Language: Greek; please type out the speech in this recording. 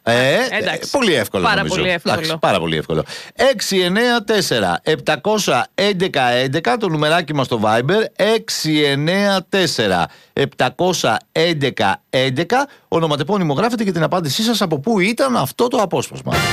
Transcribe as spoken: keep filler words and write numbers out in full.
Ε, εντάξει. Πολύ εύκολο. Πάρα νομίζω. πολύ εύκολο. Εντάξει, πάρα πολύ εύκολο. έξι εννιά τέσσερα επτακόσια έντεκα έντεκα το νουμεράκι μας στο Viber. έξι εννιά τέσσερα επτακόσια έντεκα έντεκα. Ονοματεπώνυμο γράφετε και την απάντησή σας από πού ήταν αυτό το απόσπασμα.